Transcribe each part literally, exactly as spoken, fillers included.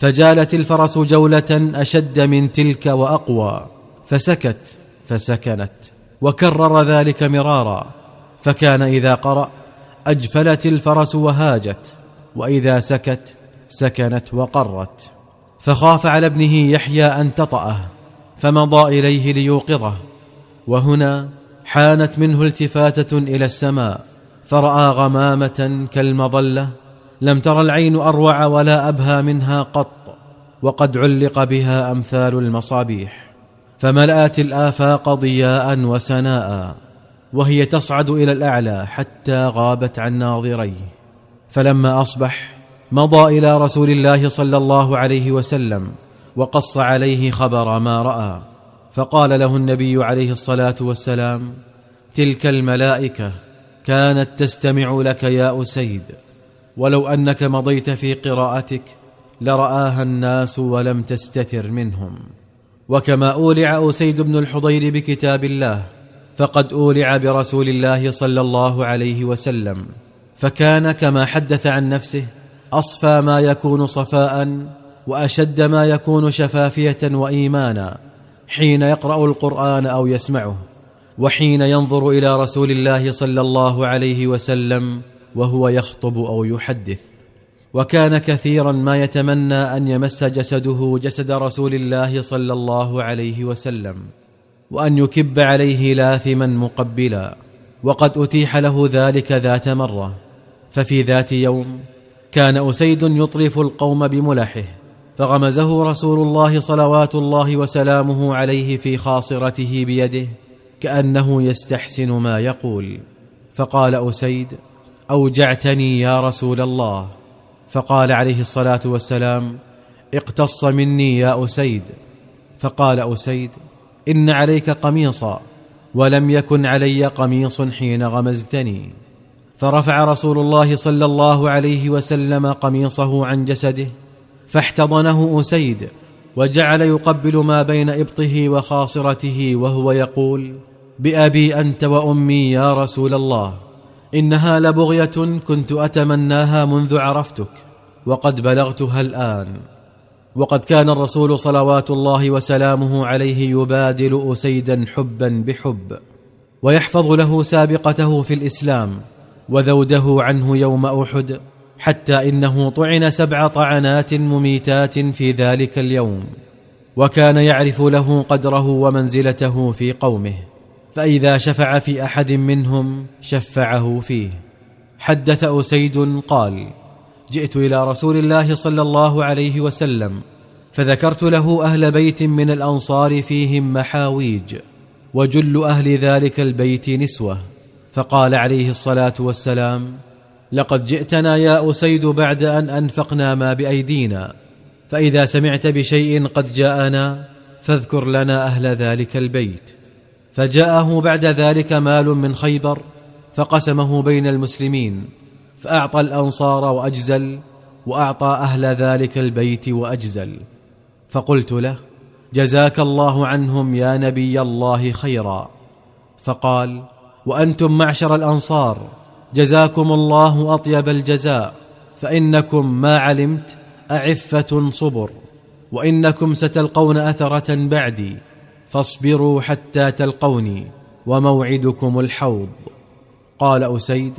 فجالت الفرس جولة أشد من تلك وأقوى، فسكت فسكنت، وكرر ذلك مرارا، فكان إذا قرأ أجفلت الفرس وهاجت، وإذا سكت سكنت وقرت. فخاف على ابنه يحيى أن تطأه، فمضى إليه ليوقظه، وهنا حانت منه التفاتة إلى السماء، فرأى غمامة كالمظلة لم تر العين أروع ولا أبهى منها قط، وقد علق بها أمثال المصابيح، فملأت الآفاق ضياء وسناء، وهي تصعد إلى الأعلى حتى غابت عن ناظريه. فلما أصبح مضى إلى رسول الله صلى الله عليه وسلم وقص عليه خبر ما رأى، فقال له النبي عليه الصلاة والسلام: تلك الملائكة كانت تستمع لك يا أسيد، ولو أنك مضيت في قراءتك لرآها الناس ولم تستتر منهم. وكما أولع أسيد بن الحضير بكتاب الله، فقد أولع برسول الله صلى الله عليه وسلم، فكان كما حدث عن نفسه أصفى ما يكون صفاء، وأشد ما يكون شفافية وإيمانا، حين يقرأ القرآن أو يسمعه، وحين ينظر إلى رسول الله صلى الله عليه وسلم وهو يخطب أو يحدث. وكان كثيرا ما يتمنى أن يمس جسده جسد رسول الله صلى الله عليه وسلم، وأن يكب عليه لاثما مقبلا، وقد أتيح له ذلك ذات مرة. ففي ذات يوم كان أسيد يطرف القوم بملحه، فغمزه رسول الله صلوات الله وسلامه عليه في خاصرته بيده كأنه يستحسن ما يقول، فقال أسيد: أوجعتني يا رسول الله. فقال عليه الصلاة والسلام: اقتص مني يا أسيد. فقال أسيد: إن عليك قميصا، ولم يكن علي قميص حين غمزتني. فرفع رسول الله صلى الله عليه وسلم قميصه عن جسده، فاحتضنه أسيد، وجعل يقبل ما بين إبطه وخاصرته، وهو يقول: بأبي أنت وأمي يا رسول الله، إنها لبغية كنت أتمناها منذ عرفتك، وقد بلغتها الآن. وقد كان الرسول صلوات الله وسلامه عليه يبادل أسيدا حبا بحب، ويحفظ له سابقته في الإسلام وذوده عنه يوم أحد، حتى إنه طعن سبع طعنات مميتات في ذلك اليوم، وكان يعرف له قدره ومنزلته في قومه، فإذا شفع في أحد منهم شفعه فيه. حدث أسيد قال: جئت إلى رسول الله صلى الله عليه وسلم، فذكرت له أهل بيت من الأنصار فيهم محاويج، وجل أهل ذلك البيت نسوة، فقال عليه الصلاة والسلام: لقد جئتنا يا أسيد بعد أن أنفقنا ما بأيدينا، فإذا سمعت بشيء قد جاءنا فاذكر لنا أهل ذلك البيت. فجاءه بعد ذلك مال من خيبر، فقسمه بين المسلمين، فأعطى الأنصار وأجزل، وأعطى أهل ذلك البيت وأجزل. فقلت له: جزاك الله عنهم يا نبي الله خيرا. فقال: وأنتم معشر الأنصار جزاكم الله أطيب الجزاء، فإنكم ما علمت أعفة صبر، وإنكم ستلقون أثرة بعدي، فاصبروا حتى تلقوني، وموعدكم الحوض. قال أسيد: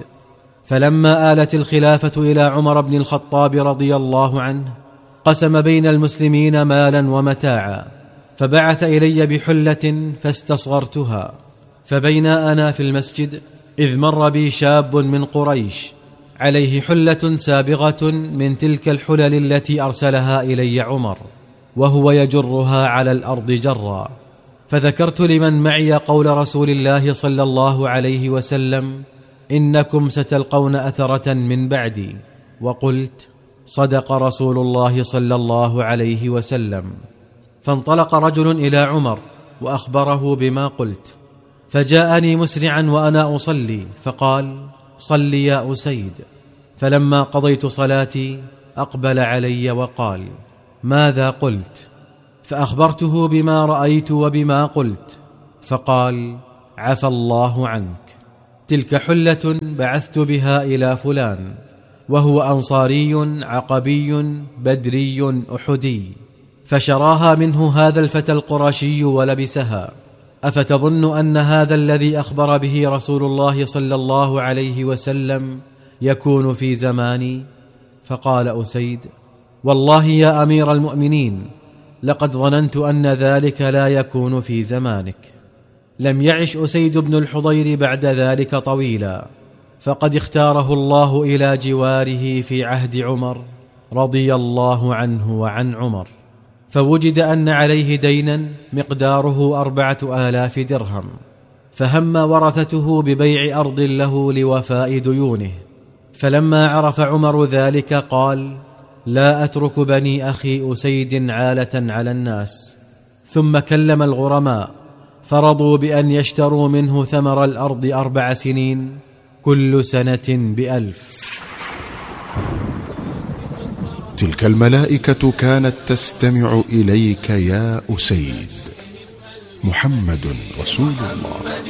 فلما آلت الخلافة إلى عمر بن الخطاب رضي الله عنه، قسم بين المسلمين مالا ومتاعا، فبعث إلي بحلة فاستصغرتها، فبينا أنا في المسجد إذ مر بي شاب من قريش عليه حلة سابغة من تلك الحلل التي أرسلها إلي عمر، وهو يجرها على الأرض جرا. فذكرت لمن معي قول رسول الله صلى الله عليه وسلم: إنكم ستلقون أثرة من بعدي، وقلت: صدق رسول الله صلى الله عليه وسلم. فانطلق رجل إلى عمر وأخبره بما قلت، فجاءني مسرعا وأنا أصلي، فقال: صل يا أسيد. فلما قضيت صلاتي أقبل علي وقال: ماذا قلت؟ فأخبرته بما رأيت وبما قلت، فقال: عفى الله عنك، تلك حلة بعثت بها إلى فلان، وهو أنصاري عقبي بدري أحدي، فشراها منه هذا الفتى القرشي ولبسها. أفتظن أن هذا الذي أخبر به رسول الله صلى الله عليه وسلم يكون في زماني؟ فقال أسيد: والله يا أمير المؤمنين، لقد ظننت أن ذلك لا يكون في زمانك. لم يعش أسيد بن الحضير بعد ذلك طويلا، فقد اختاره الله إلى جواره في عهد عمر رضي الله عنه وعن عمر، فوجد أن عليه دينا مقداره أربعة آلاف درهم، فهم ورثته ببيع أرض له لوفاء ديونه. فلما عرف عمر ذلك قال: لا أترك بني أخي أسيد عالة على الناس. ثم كلم الغرماء فرضوا بأن يشتروا منه ثمر الأرض أربع سنين كل سنة بألف. تلك الملائكة كانت تستمع إليك يا أسيد. محمد رسول الله.